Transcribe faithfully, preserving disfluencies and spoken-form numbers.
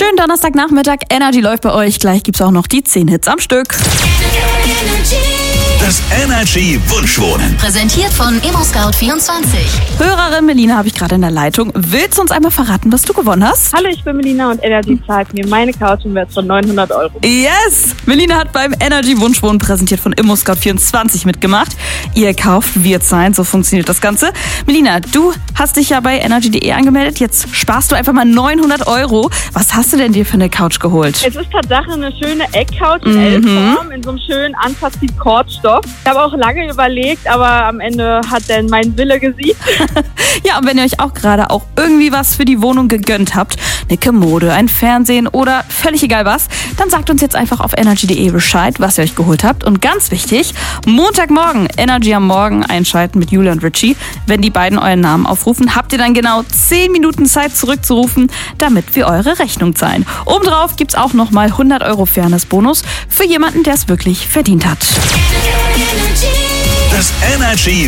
Schönen Donnerstagnachmittag, Energy läuft bei euch. Gleich gibt's auch noch die zehn Hits am Stück. Das Energy Wunschwohnen. Präsentiert von ImmoScout vierundzwanzig. Hörerin Melina habe ich gerade in der Leitung. Willst du uns einmal verraten, was du gewonnen hast? Hallo, ich bin Melina und Energy zahlt mir meine Couch im Wert von neunhundert Euro. Yes! Melina hat beim Energy Wunschwohnen präsentiert von ImmoScout vierundzwanzig mitgemacht. Ihr kauft, wir zahlen, so funktioniert das Ganze. Melina, du hast dich ja bei energy punkt de angemeldet. Jetzt sparst du einfach mal neunhundert Euro. Was hast du denn dir für eine Couch geholt? Es ist tatsächlich eine schöne Eckcouch in Mhm. L-Form, in so einem schönen Anthrazit-Kordstoff. Ich habe auch lange überlegt, aber am Ende hat dann mein Wille gesiegt. Ja, und wenn ihr euch auch gerade auch irgendwie was für die Wohnung gegönnt habt, eine Kommode, ein Fernsehen oder völlig egal was, dann sagt uns jetzt einfach auf energy punkt de Bescheid, was ihr euch geholt habt. Und ganz wichtig, Montagmorgen, Energy am Morgen einschalten mit Julia und Richie. Wenn die beiden euren Namen aufrufen, habt ihr dann genau zehn Minuten Zeit zurückzurufen, damit wir eure Rechnung zahlen. Obendrauf gibt's auch nochmal hundert Euro Fairness-Bonus für jemanden, der es wirklich verdient hat. Das Energy